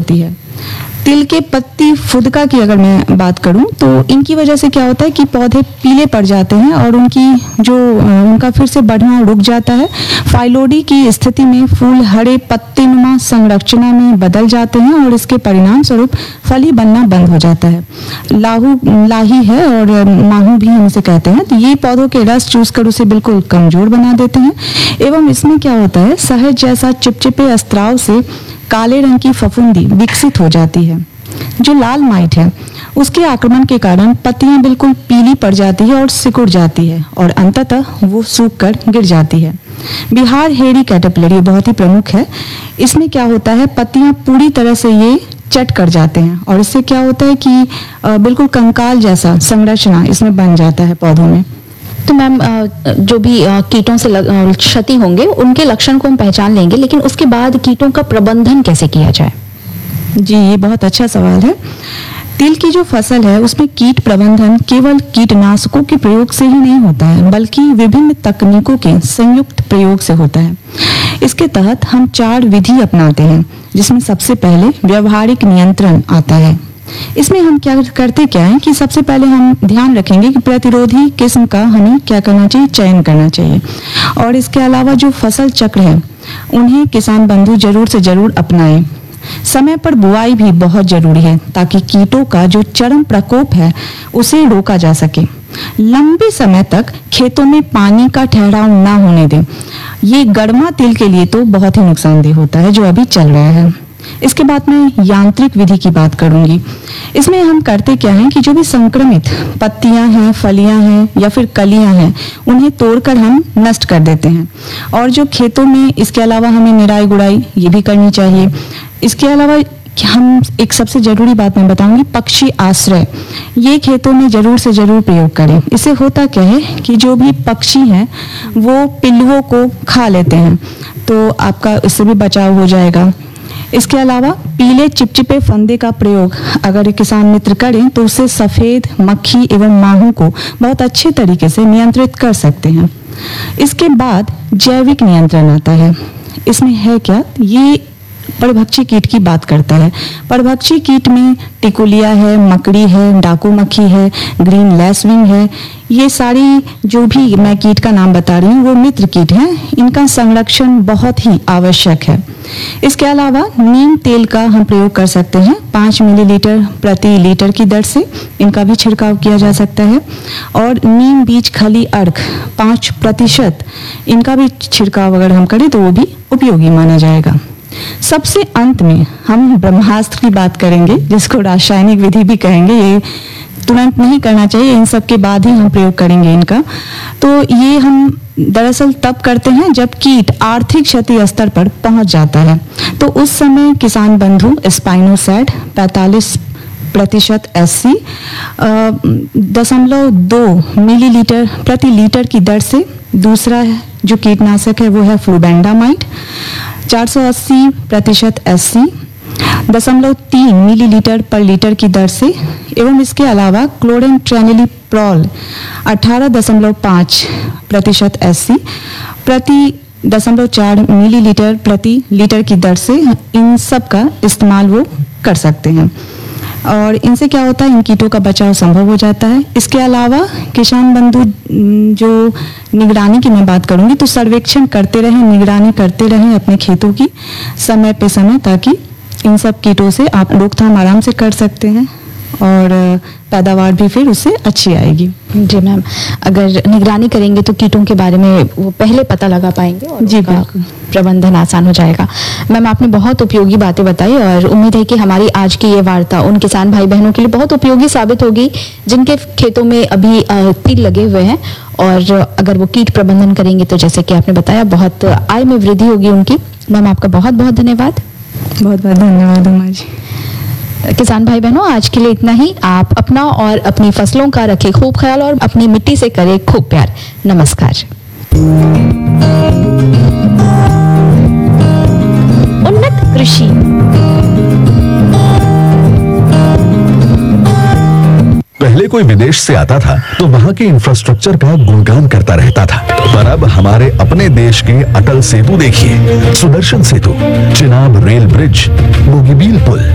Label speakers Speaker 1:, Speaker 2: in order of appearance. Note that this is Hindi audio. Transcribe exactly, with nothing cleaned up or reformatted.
Speaker 1: होती है। तिल के पत्ती फुदका की अगर मैं बात करूं तो इनकी वजह से क्या होता है कि पौधे पीले पड़ जाते हैं और उनकी जो उनका फिर से बढ़ना रुक जाता है। फाइलोडी की स्थिति में फूल हरे पत्तीनुमा संरचना में बदल जाते हैं और इसके परिणाम स्वरूप फली बनना बंद हो जाता है। लाहू लाही है और माहू भी हम इसे कहते हैं। तो ये पौधों के रस चूस कर उसे बिल्कुल कमजोर बना देते हैं एवं इसमें क्या होता है, शहद जैसा चिपचिपे स्त्राव से काले रंग की फफूंदी विकसित हो जाती है। जो लाल माइट है उसके आक्रमण के कारण पत्तियां बिल्कुल पीली पड़ जाती है और सिकुड़ जाती है और अंततः वो सूख कर गिर जाती है। बिहार हेरी कैटरपिलर ये बहुत ही प्रमुख है। इसमें क्या होता है, पत्तियां पूरी तरह से ये चट कर जाते हैं और इससे क्या होता है कि बिल्कुल कंकाल जैसा संरचना इसमें बन जाता है पौधों में।
Speaker 2: तो मैम जो भी कीटों से क्षति होंगे उनके लक्षण को हम पहचान लेंगे, लेकिन उसके बाद कीटों का प्रबंधन कैसे किया जाए?
Speaker 1: जी, ये बहुत अच्छा सवाल है। तिल की जो फसल है उसमें कीट प्रबंधन केवल कीटनाशकों के प्रयोग से ही नहीं होता है, बल्कि विभिन्न तकनीकों के संयुक्त प्रयोग से होता है। इसके तहत हम चार विधि अपनाते हैं, जिसमें सबसे पहले व्यवहारिक नियंत्रण आता है। इसमें हम क्या करते क्या है कि सबसे पहले हम ध्यान रखेंगे कि प्रतिरोधी किस्म का हमें क्या करना चाहिए, चयन करना चाहिए। और इसके अलावा जो फसल चक्र है उन्हें किसान बंधु जरूर से जरूर अपनाएं। समय पर बुआई भी बहुत जरूरी है ताकि कीटों का जो चरम प्रकोप है उसे रोका जा सके। लंबे समय तक खेतों में पानी का ठहराव ना होने दें। ये गरमा तिल के लिए तो बहुत ही नुकसानदेह होता है जो अभी चल रहा है। इसके बाद मैं यांत्रिक विधि की बात करूंगी। इसमें हम करते क्या हैं कि जो भी संक्रमित पत्तियां हैं, फलियां हैं या फिर कलियां हैं उन्हें तोड़कर हम नष्ट कर देते हैं। और जो खेतों में इसके अलावा हमें निराई गुड़ाई ये भी करनी चाहिए। इसके अलावा हम एक सबसे जरूरी बात मैं बताऊंगी, पक्षी आश्रय ये खेतों में जरूर से जरूर प्रयोग करें। इससे होता क्या है कि जो भी पक्षी हैं वो पिल्लुओं को खा लेते हैं, तो आपका इससे भी बचाव हो जाएगा। इसके अलावा पीले चिपचिपे फंदे का प्रयोग अगर किसान मित्र करें तो उससे सफेद मक्खी एवं माहू को बहुत अच्छे तरीके से नियंत्रित कर सकते हैं। इसके बाद जैविक नियंत्रण आता है। इसमें है क्या, ये परभक्षी कीट की बात करता है। परभक्षी कीट में टिकुलिया है, मकड़ी है, डाकू मक्खी है, ग्रीन लैसविंग है। ये सारी जो भी मैं कीट का नाम बता रही हूँ वो मित्र कीट हैं। इनका संरक्षण बहुत ही आवश्यक है। इसके अलावा नीम तेल का हम प्रयोग कर सकते हैं। पाँच मिलीलीटर प्रति लीटर की दर से इनका भी छिड़काव किया जा सकता है। और नीम बीज खली अर्क पाँच प्रतिशत इनका भी छिड़काव अगर हम करें तो वो भी उपयोगी माना जाएगा। सबसे अंत में हम ब्रह्मास्त्र की बात करेंगे, जिसको रासायनिक विधि भी कहेंगे। ये तुरंत नहीं करना चाहिए, इन सब के बाद ही हम प्रयोग करेंगे इनका। तो ये हम दरअसल तब करते हैं जब कीट आर्थिक क्षति स्तर पर पहुंच जाता है। तो उस समय किसान बंधु स्पाइनोसैड पैंतालीस प्रतिशत एससी दशमलव दो मिलीलीटर प्रति लीटर की दर से, दूसरा जो कीटनाशक है वो है फ्लूबेंडामाइड चार सौ अस्सी प्रतिशत एससी दशमलव तीन मिलीलीटर पर लीटर की दर से, एवं इसके अलावा क्लोरेंट्रेनिलीप्रॉल अठारह दशमलव पाँच प्रतिशत एससी प्रति दशमलव चार मिलीलीटर प्रति लीटर की दर से इन सब का इस्तेमाल वो कर सकते हैं। और इनसे क्या होता है, इन कीटों का बचाव संभव हो जाता है। इसके अलावा किसान बंधु जो निगरानी की मैं बात करूंगी तो सर्वेक्षण करते रहें, निगरानी करते रहें अपने खेतों की समय पे समय, ताकि इन सब कीटों से आप रोकथाम आराम से कर सकते हैं और पैदावार भी फिर उससे अच्छी आएगी।
Speaker 2: जी मैम, अगर निगरानी करेंगे तो कीटों के बारे में वो पहले पता लगा पाएंगे और
Speaker 1: जी बिल्कुल
Speaker 2: प्रबंधन आसान हो जाएगा। मैम, आपने बहुत उपयोगी बातें बताई और उम्मीद है कि हमारी आज की ये वार्ता उन किसान भाई बहनों के लिए बहुत उपयोगी साबित होगी जिनके खेतों में अभी तिल लगे हुए हैं। और अगर वो कीट प्रबंधन करेंगे तो जैसे कि आपने बताया बहुत आय में वृद्धि होगी उनकी। मैम, आपका बहुत बहुत धन्यवाद।
Speaker 1: बहुत बहुत धन्यवाद उमा जी।
Speaker 2: किसान भाई बहनों, आज के लिए इतना ही। आप अपना और अपनी फसलों का रखें खूब ख्याल और अपनी मिट्टी से करें खूब प्यार। नमस्कार।
Speaker 3: उन्नत कृषि।
Speaker 4: पहले कोई विदेश से आता था तो वहाँ के इंफ्रास्ट्रक्चर का गुणगान करता रहता था, पर अब हमारे अपने देश के अटल सेतु देखिए, सुदर्शन सेतु, चिनाब रेल ब्रिज, बोगीबील पुल,